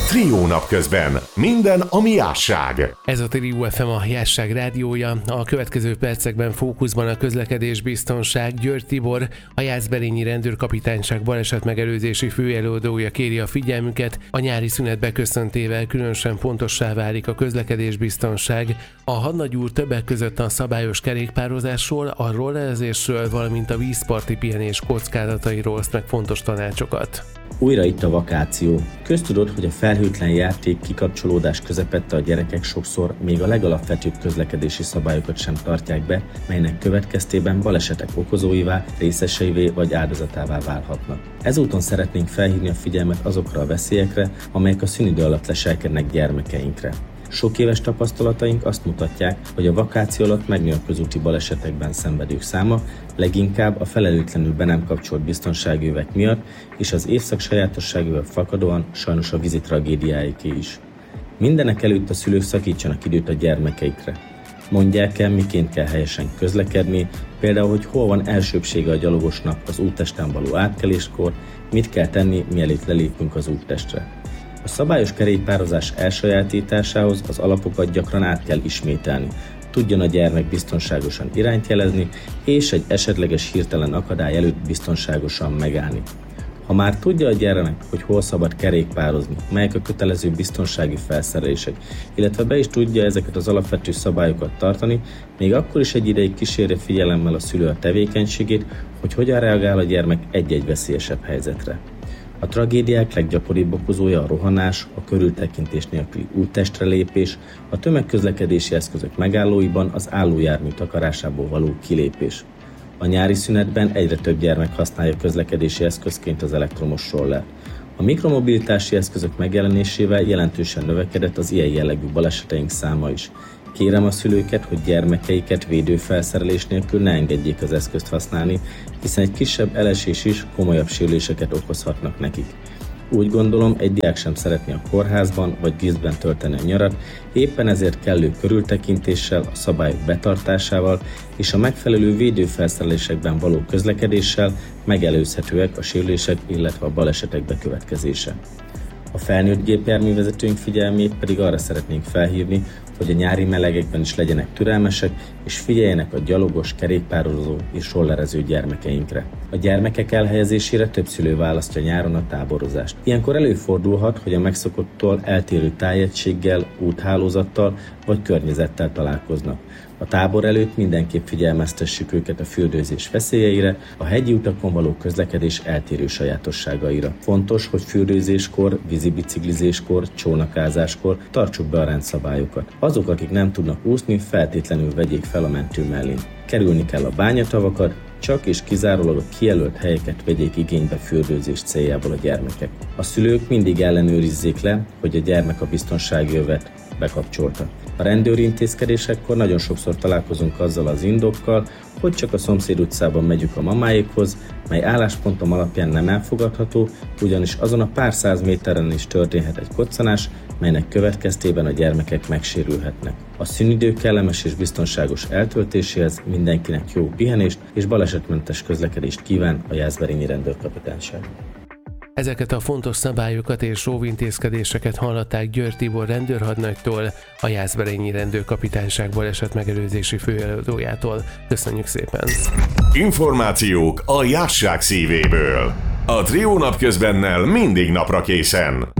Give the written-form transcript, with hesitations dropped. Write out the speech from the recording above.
Trió napközben. Minden, ami jásság. Ez a Trió FM, a Jásság rádiója. A következő percekben fókuszban a közlekedésbiztonság. György Tibor, a Jászberényi Rendőrkapitányság balesetmegelőzési főelőadója kéri a figyelmüket. A nyári szünet beköszöntével különösen fontossá válik a közlekedésbiztonság. A hadnagy úr többek között a szabályos kerékpározásról, a rollerezésről, valamint a vízparti pihenés kockázatairól oszt meg fontos tanácsokat. Újra itt a vakáció. Köztudott, hogy a felhőtlen játék kikapcsolódás közepette a gyerekek sokszor még a legalapvetőbb közlekedési szabályokat sem tartják be, melynek következtében balesetek okozóivá, részeseivé vagy áldozatává válhatnak. Ezúton szeretnénk felhívni a figyelmet azokra a veszélyekre, amelyek a szünidő alatt leselkednek gyermekeinkre. Sok éves tapasztalataink azt mutatják, hogy a vakáció alatt megnő a közúti balesetekben szenvedők száma, leginkább a felelőtlenül be nem kapcsolt biztonsági övek miatt, és az évszak sajátosságával fakadóan sajnos a vízi tragédiáiké is. Mindenek előtt a szülők szakítsanak időt a gyermekeikre. Mondják el, miként kell helyesen közlekedni, például, hogy hol van elsőbbsége a gyalogosnak az úttesten való átkeléskor, mit kell tenni, mielőtt lelépünk az úttestre. A szabályos kerékpározás elsajátításához az alapokat gyakran át kell ismételni, tudjon a gyermek biztonságosan irányt jelezni, és egy esetleges hirtelen akadály előtt biztonságosan megállni. Ha már tudja a gyermek, hogy hol szabad kerékpározni, melyek a kötelező biztonsági felszerelések, illetve be is tudja ezeket az alapvető szabályokat tartani, még akkor is egy ideig kísérje figyelemmel a szülő a tevékenységét, hogy hogyan reagál a gyermek egy-egy veszélyesebb helyzetre. A tragédiák leggyakoribb okozója a rohanás, a körültekintés nélküli úttestre lépés, a tömegközlekedési eszközök megállóiban az állójármű takarásából való kilépés. A nyári szünetben egyre több gyermek használja közlekedési eszközként az elektromos rollert. A mikromobilitási eszközök megjelenésével jelentősen növekedett az ilyen jellegű baleseteink száma is. Kérem a szülőket, hogy gyermekeiket védőfelszerelés nélkül ne engedjék az eszközt használni, hiszen egy kisebb elesés is komolyabb sérüléseket okozhatnak nekik. Úgy gondolom, egy diák sem szeretné a kórházban vagy vízben tölteni a nyarat, éppen ezért kellő körültekintéssel, a szabályok betartásával és a megfelelő védőfelszerelésekben való közlekedéssel megelőzhetőek a sérülések, illetve a balesetek bekövetkezése. A felnőtt gépjárművezetőink figyelmét pedig arra szeretnénk felhívni, hogy a nyári melegekben is legyenek türelmesek, és figyeljenek a gyalogos, kerékpározó és rollerező gyermekeinkre. A gyermekek elhelyezésére több szülő választja nyáron a táborozást. Ilyenkor előfordulhat, hogy a megszokottól eltérő tájegységgel, úthálózattal vagy környezettel találkoznak. A tábor előtt mindenképp figyelmeztessük őket a fürdőzés veszélyeire, a hegyi utakon való közlekedés eltérő sajátosságaira. Fontos, hogy fürdőzéskor, vízibiciklizéskor, csónakázáskor tartsuk be a rendszabályokat. Azok, akik nem tudnak úszni, feltétlenül vegyék fel a mentő mellén. Kerülni kell a bányatavakat, csak és kizárólag a kijelölt helyeket vegyék igénybe fürdőzés céljából a gyermekek. A szülők mindig ellenőrizzék le, hogy a gyermek a biztonsági övet bekapcsolta. A rendőri intézkedésekkor nagyon sokszor találkozunk azzal az indokkal, hogy csak a szomszéd utcában megyünk a mamáékhoz, mely álláspontom alapján nem elfogadható, ugyanis azon a pár száz méteren is történhet egy koccanás, melynek következtében a gyermekek megsérülhetnek. A szünidő kellemes és biztonságos eltöltéséhez mindenkinek jó pihenést és balesetmentes közlekedést kíván a Jászberényi Rendőrkapitányság. Ezeket a fontos szabályokat és óvintézkedéseket hallották György Tibor rendőrhadnagytól, a Jászberényi Rendőrkapitányság balesetmegelőzési főelőadójától. Köszönjük szépen! Információk a jásság szívéből. A Trió napközbennel mindig napra készen.